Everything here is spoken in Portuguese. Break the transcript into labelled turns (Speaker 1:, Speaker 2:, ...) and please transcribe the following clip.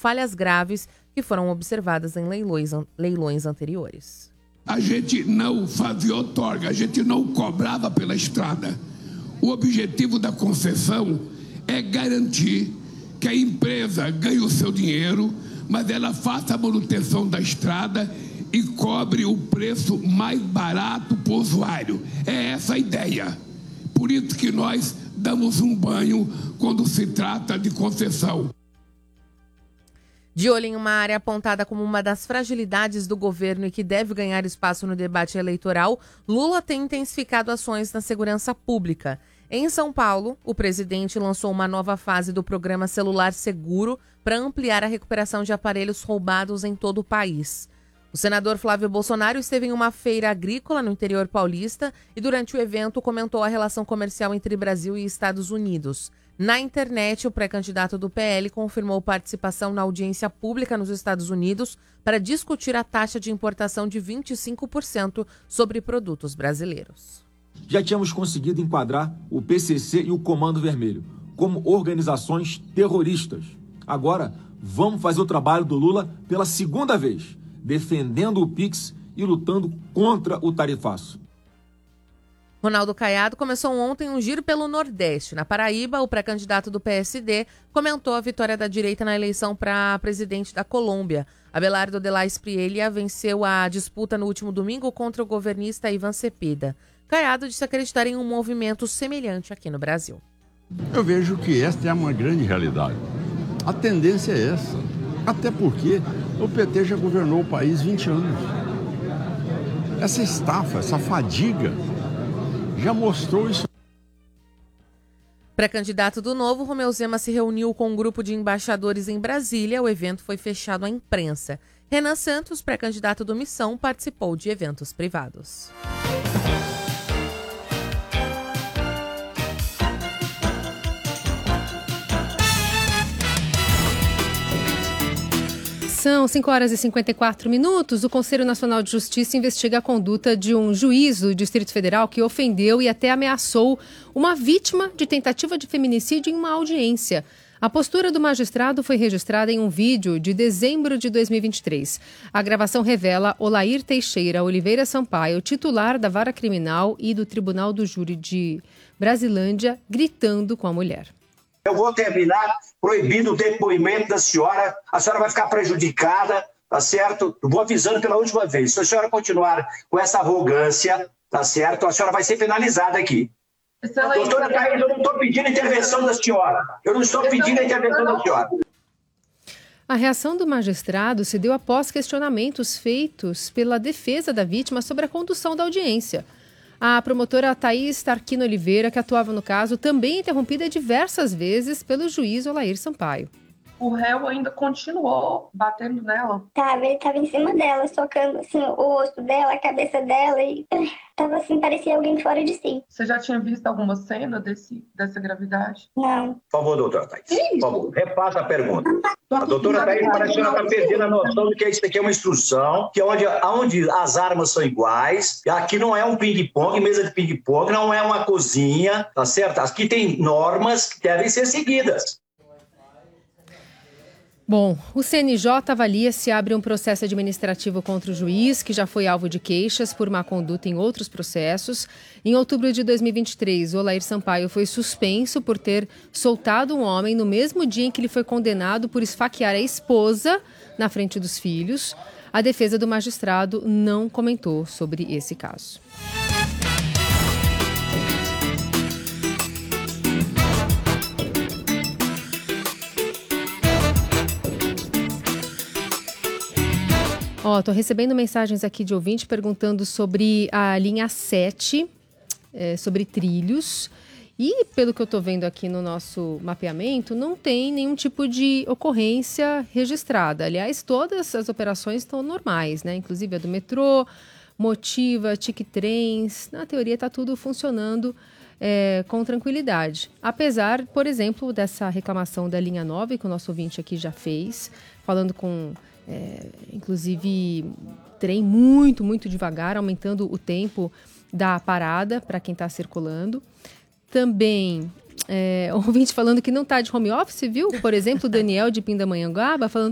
Speaker 1: falhas graves que foram observadas em leilões anteriores.
Speaker 2: A gente não fazia outorga, a gente não cobrava pela estrada. O objetivo da concessão é garantir que a empresa ganhe o seu dinheiro, mas ela faça a manutenção da estrada e cobre o preço mais barato para o usuário. É essa a ideia. Por isso que nós damos um banho quando se trata de concessão.
Speaker 1: De olho em uma área apontada como uma das fragilidades do governo e que deve ganhar espaço no debate eleitoral, Lula tem intensificado ações na segurança pública. Em São Paulo, o presidente lançou uma nova fase do programa Celular Seguro para ampliar a recuperação de aparelhos roubados em todo o país. O senador Flávio Bolsonaro esteve em uma feira agrícola no interior paulista e durante o evento comentou a relação comercial entre Brasil e Estados Unidos. Na internet, o pré-candidato do PL confirmou participação na audiência pública nos Estados Unidos para discutir a taxa de importação de 25% sobre produtos brasileiros.
Speaker 3: Já tínhamos conseguido enquadrar o PCC e o Comando Vermelho como organizações terroristas. Agora, vamos fazer o trabalho do Lula pela segunda vez, defendendo o PIX e lutando contra o tarifaço.
Speaker 1: Ronaldo Caiado começou ontem um giro pelo Nordeste. Na Paraíba, o pré-candidato do PSD comentou a vitória da direita na eleição para presidente da Colômbia. Abelardo de la Espriella venceu a disputa no último domingo contra o governista Ivan Cepeda. Caiado disse acreditar em um movimento semelhante aqui no Brasil.
Speaker 4: Eu vejo que esta é uma grande realidade. A tendência é essa. Até porque o PT já governou o país 20 anos. Essa estafa, essa fadiga, já mostrou isso.
Speaker 1: Pré-candidato do Novo, Romeu Zema se reuniu com um grupo de embaixadores em Brasília. O evento foi fechado à imprensa. Renan Santos, pré-candidato do Missão, participou de eventos privados.
Speaker 5: São 5h54. O Conselho Nacional de Justiça investiga a conduta de um juiz do Distrito Federal que ofendeu e até ameaçou uma vítima de tentativa de feminicídio em uma audiência. A postura do magistrado foi registrada em um vídeo de dezembro de 2023. A gravação revela Olair Teixeira Oliveira Sampaio, titular da Vara Criminal e do Tribunal do Júri de Brasilândia, gritando com a mulher.
Speaker 6: Eu vou terminar proibindo o depoimento da senhora. A senhora vai ficar prejudicada, tá certo? Eu vou avisando pela última vez. Se a senhora continuar com essa arrogância, tá certo? A senhora vai ser penalizada aqui. Doutora Thaís, eu não estou pedindo a intervenção da senhora. Eu não estou pedindo a intervenção da senhora.
Speaker 5: A reação do magistrado se deu após questionamentos feitos pela defesa da vítima sobre a condução da audiência. A promotora Thaís Tarquino Oliveira, que atuava no caso, também interrompida diversas vezes pelo juiz Olair Sampaio.
Speaker 7: O réu ainda continuou batendo nela?
Speaker 8: Ele tava em cima dela, socando assim, o rosto dela, a cabeça dela e tava assim, parecia alguém fora de si.
Speaker 7: Você já tinha visto alguma cena dessa gravidade?
Speaker 8: Não.
Speaker 6: Por favor, doutora Thaís, por favor, repassa a pergunta. A doutora Thaís parece que ela está perdendo a noção de que isso aqui é uma instrução, que onde as armas são iguais, aqui não é um ping-pong, mesa de ping-pong, não é uma cozinha, tá certo? Aqui tem normas que devem ser seguidas.
Speaker 5: Bom, o CNJ avalia se abre um processo administrativo contra o juiz, que já foi alvo de queixas por má conduta em outros processos. Em outubro de 2023, Olair Sampaio foi suspenso por ter soltado um homem no mesmo dia em que ele foi condenado por esfaquear a esposa na frente dos filhos. A defesa do magistrado não comentou sobre esse caso. Tô recebendo mensagens aqui de ouvinte perguntando sobre a linha 7, sobre trilhos. E, pelo que eu estou vendo aqui no nosso mapeamento, não tem nenhum tipo de ocorrência registrada. Aliás, todas as operações estão normais, né? Inclusive a do metrô, Motiva, TicTrens. Na teoria está tudo funcionando com tranquilidade. Apesar, por exemplo, dessa reclamação da linha 9, que o nosso ouvinte aqui já fez, falando com... inclusive trem muito, muito devagar, aumentando o tempo da parada para quem está circulando. Também, ouvinte falando que não está de home office, viu? Por exemplo, o Daniel de Pindamonhangaba falando